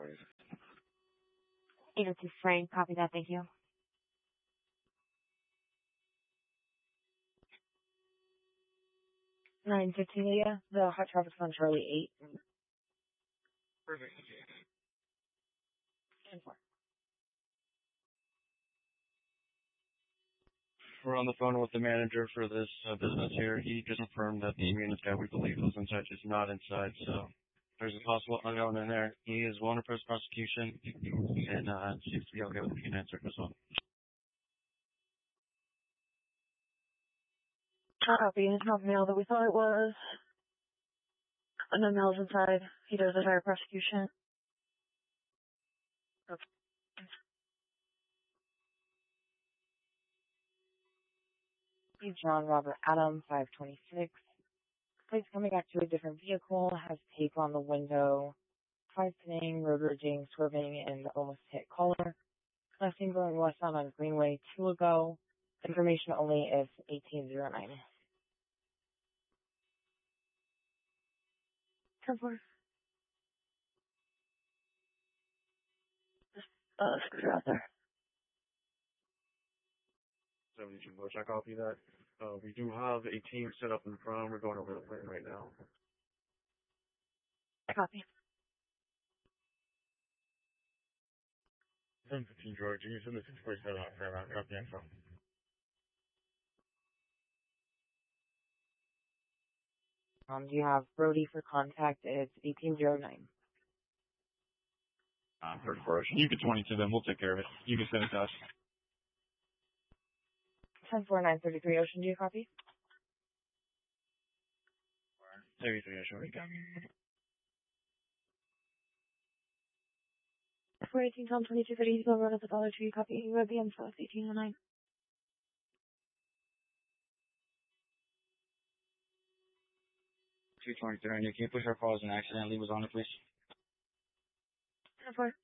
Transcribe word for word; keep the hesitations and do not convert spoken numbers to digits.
worries. eight oh two Frank, copy that, thank you. nine fifteen, Leah, the hot traffic's on Charlie eight. Perfect. ten four. We're on the phone with the manager for this uh, business here. He just confirmed that the unit that we believe was inside is not inside, so there's a possible unknown in there. He is willing to press prosecution, and uh, seems to be okay with the answer as well. Copy. It's not the mail that we thought it was. And the mail's inside. He does desire prosecution. Okay. John Robert Adam, five twenty-six. Plates coming back to a different vehicle, has tape on the window, five pinning, road raging, swerving, and almost hit caller. Last thing going westbound on Greenway two ago. Information only if eighteen oh nine. ten four. Just, uh, screw out there. seventy-two Bush, I copy that. Uh, we do have a team set up in front. We're going over the plan right now. Copy. seven fifteen George, you send the six forty-seven out for around copy info. Um, do you have Brody for contact? It's eighteen oh nine. Uh, thirty-four Ocean. You get twenty to them. We'll take care of it. You can send it to us. ten four nine thirty-three Ocean, do you copy? thirty-three Ocean, we got. four eighteen Tom twenty-two thirty, go run at the Dollar Tree, copy. U A B M plus eighteen oh nine. two twenty-three, and you can push our calls and accidentally was on it, please. ten four.